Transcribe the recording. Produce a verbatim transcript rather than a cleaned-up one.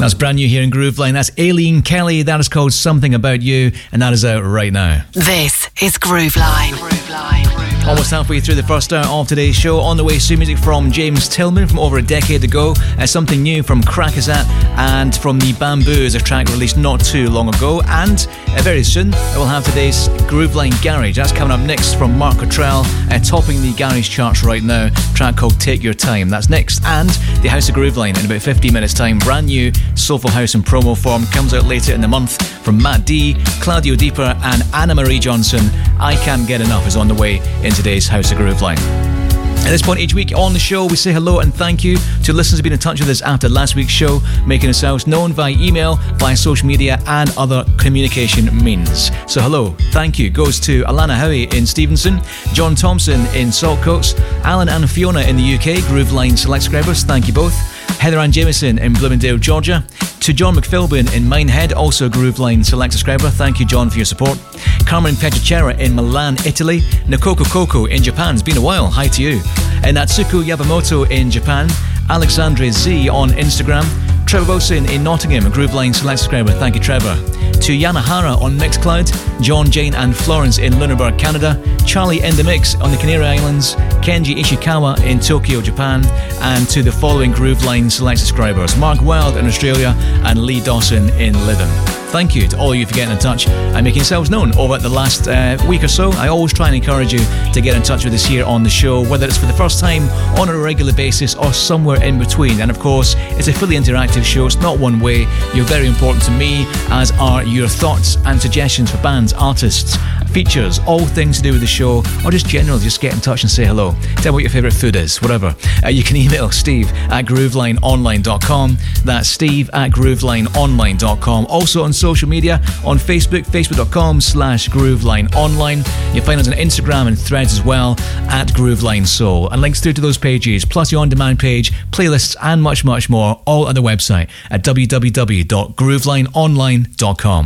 That's brand new here in Grooveline. That's Aileen Kelly. That is called Something About You, and that is out right now. This is Grooveline. Grooveline. Almost halfway through the first hour of today's show. On the way, soon music from James Tillman from over a decade ago. Uh, something new from Krakazat, and from the Bamboos, a track released not too long ago. And uh, very soon, we'll have today's Grooveline Garage. That's coming up next from Mark Cottrell, uh, topping the Garage charts right now. A track called Take Your Time. That's next. And the House of Grooveline in about fifteen minutes' time. Brand new Soulful House in promo form comes out later in the month from Matt D, Claudio Deeper, and Anna Marie Johnson. I Can't Get Enough is on the way in today's House of Grooveline. At this point each week on the show, we say hello and thank you to listeners who've been in touch with us after last week's show, making themselves known via email, via social media and other communication means. So hello, thank you goes to Alana Howie in Stevenson, John Thompson in Saltcoats, Alan and Fiona in the U K, Grooveline Select Subscribers, thank you both. Heather Ann Jameson in Bloomingdale, Georgia. To John McPhilbin in Minehead, also Grooveline Select Subscriber. Thank you, John, for your support. Carmen Petricera in Milan, Italy. Nakoko Coco in Japan. It's been a while. Hi to you. And Natsuko Yamamoto in Japan. Alexandre Z on Instagram. Trevor Wilson in Nottingham, a Grooveline Select Subscriber. Thank you, Trevor. To Yanahara on Mixcloud, John, Jane and Florence in Lunenburg, Canada, Charlie in the Mix on the Canary Islands, Kenji Ishikawa in Tokyo, Japan, and to the following Grooveline Select Subscribers: Mark Wild in Australia and Lee Dawson in Lytham. Thank you to all of you for getting in touch and making yourselves known over the last uh, week or so. I always try and encourage you to get in touch with us here on the show, whether it's for the first time, on a regular basis, or somewhere in between. And of course, it's a fully interactive show. It's not one way. You're very important to me, as are your thoughts and suggestions for bands, artists, features, all things to do with the show, or just generally just get in touch and say hello. Tell me what your favourite food is, whatever. Uh, you can email Steve at grooveline online dot com. That's Steve at grooveline online dot com. Also on social media, on Facebook, facebook.com slash Grooveline Online. You'll find us on Instagram and Threads as well, at Grooveline Soul. And links through to those pages, plus the on-demand page, playlists, and much, much more, all at the website at w w w dot grooveline online dot com.